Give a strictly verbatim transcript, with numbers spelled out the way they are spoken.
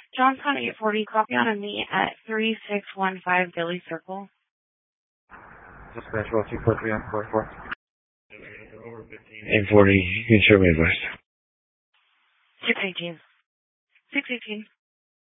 Johnstown eight forty, copy on a meet at three six one five Billy Circle. Dispatch, well, two four three on four four. eight forty, you can show me advice. six eighteen. six eighteen.